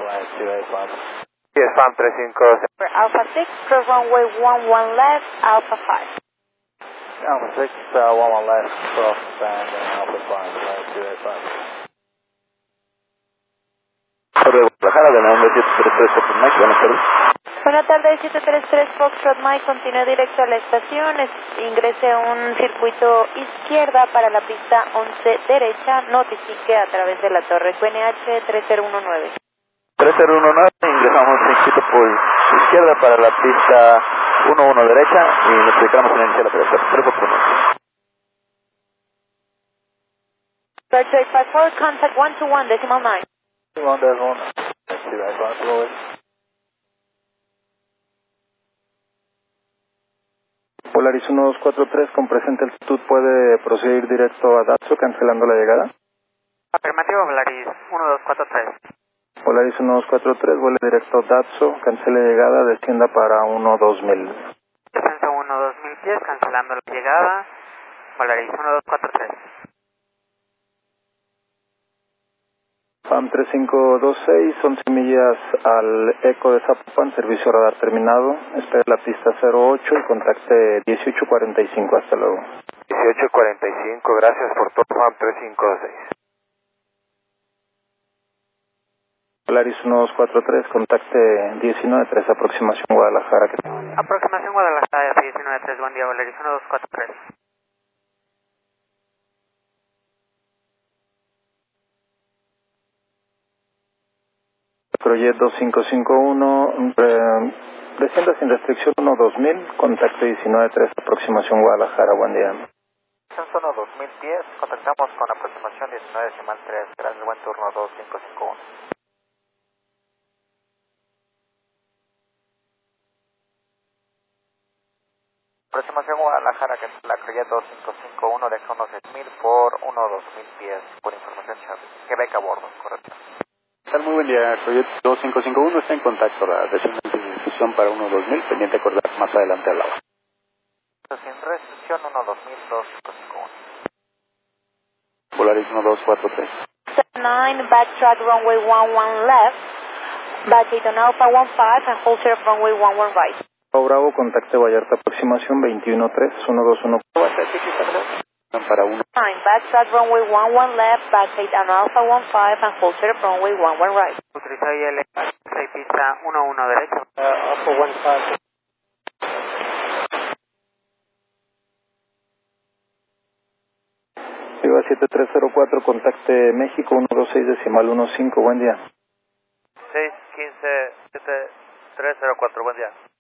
right, 285. Yes, Farm 350. For Alpha 6, cross runway 11 left, Alpha 5. Alpha 6, 11 left, cross and Alpha 5, right, 285. Guadalajara, de la 733 Foxtrot Mike, buenas tardes. Buenas tardes, 733 Foxtrot Mike, continúe directo a la estación, ingrese a un circuito izquierda para la pista 11 derecha, notifique a través de la torre QNH 3019. 3019, ingresamos circuito por izquierda para la pista 11 derecha y nos dedicamos a iniciar la operación. 341. Search 854, contact 121, decimal 9. 1-1. 285, Louis. Polaris 1243, con presente altitud puede proseguir directo a Datsu, cancelando la llegada. Afirmativo, Polaris 1243. Polaris 1243, vuele directo a Datsu, cancele llegada, descienda para 12000. Descenso 12000 pies, cancelando la llegada. Polaris 1243. FAM 3526, 11 millas al eco de Zapopan, servicio radar terminado. Espere la pista 08 y contacte 1845. Hasta luego. 1845, gracias por todo, FAM 356. Polaris 1243, contacte 193, aproximación Guadalajara. Aproximación Guadalajara, 193, buen día, Polaris 1243. Proyecto 2551, descienda sin restricción 12000, contacto 193, aproximación Guadalajara, buen día. Descenso 2000 pies, contactamos con aproximación 19.3, gracias, buen turno 2551. Aproximación Guadalajara, que es la Proyecto 2551, deja unos 1000 por 2000 pies, por información Charlie. Quebec a bordo, correcto. Muy buen día, Proyecto 2551 está en contacto, la descenso sin restricción para 1-2000, pendiente de acordar más adelante al lado. Sin restricción 1-2000-2551. Polaris 1243. 9, backtrack runway 11 left, vacate on Alpha 15 and hold share runway 11 right. Bravo, contacte Vallarta, aproximación 213, 121. Para 1. 9, backtrack runway 11 left, vacate on Alpha 15 and hold share runway 11 right. Utilizar IL 6 pista 11 derecha. Alpha 15. Viva 7304, contacte México 126 decimal 15, buen día. 615 7304, buen día.